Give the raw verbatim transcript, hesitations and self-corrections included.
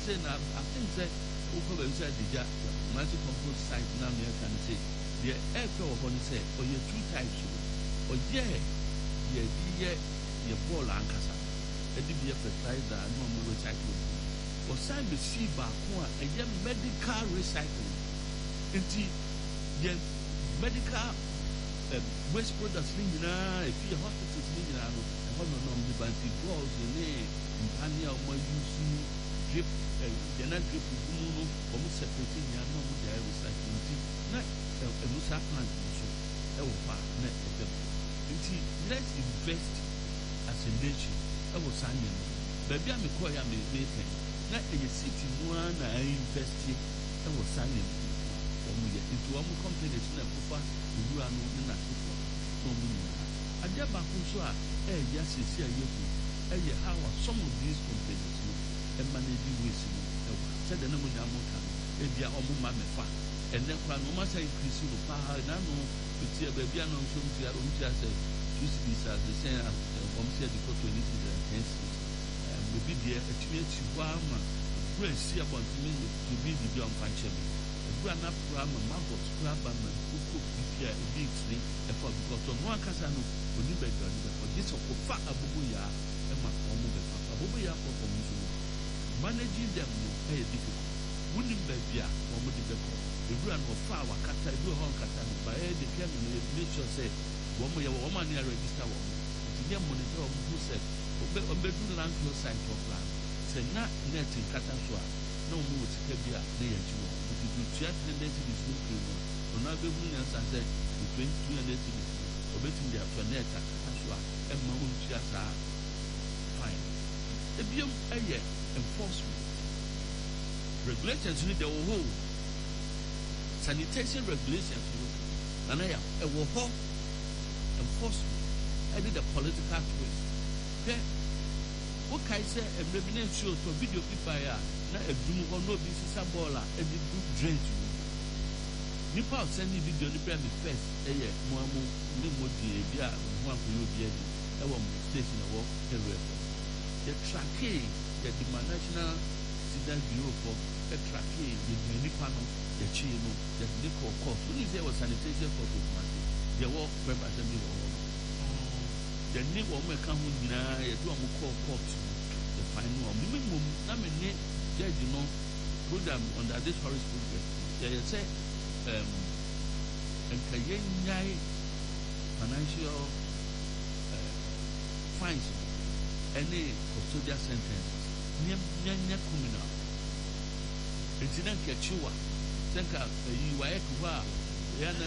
say na I think say who come inside the jar multi compost site now me can say the air for one say or you two types or yeah yeah yeah your ball ankasa e di be fertilizer no more recycle or side the see back one and yeah medical recycling nti yeah medical uh, waste products ni nyina e fi hospitals ni nyina no e ho no no di banti balls ni mpania o ma use drip the na drip gumu no o mo separate nyina no mo dey recycling nti na e mo sa plant so e wo fa na e be nti let's invest as a nation e wo sa nyina baby am ko ya me me ten na e city no na invest e wo sa nyina omu ye nti wo mo companies na kufa ewura no na kufa no mu ni ade ba ko so a e ya sisi ayeku e ye how some of these companies no e manage waste no e wa said na mo nya mo ka e bia omu ma mefa e ne kwa no ma say increase no pa na no ti e ba bia no so mti aro mti ase two cities as the same as omu say the cost twenty cities ten cities e bi dia e ti e ti wa ma we see about me to be the bia on function na program magot program kuku bibia big three e for because no akasa no oni be do ni for this okofa abubu ya e ma omo be fa abubu ya for for musu managing them no e difficult woni be bia omo di be ko ewura no fa wakata edu ho nkata no ba e de kemi no make sure say wo mo ye wo ma ni register wo ti nye monitor omo who say obe obe do land close site of land say na net nkata so a no mo wo tika bia na ya ji wo to check tendency is good to know. On our baby and say between two and eight or between the planet as well. And Mount Chiasa fine. If you a year enforcement regulations need the whole sanitation regulations and I have a war enforcement. I did a political twist. Okay. What can I say? A revenue show for video people na edum ho no bi sisa ball a e di good drain to nipa send the video ni pre me first eh ye mo amu ni mo di e bi a ho akoyo bi e di e wo mo station e wo area the track e the national citizen bureau for the track e the nipa no the chi no the liquor court when is there was sanitation for automatic the wo represent me wo the ni wo me ka ho nyina ye do mo call court the final me me na me ne judge no program under this Horace program they say um and kayenya financial uh, fines any custodial sentence nya nya criminal incident kechiwa senka yi wa ekwa ya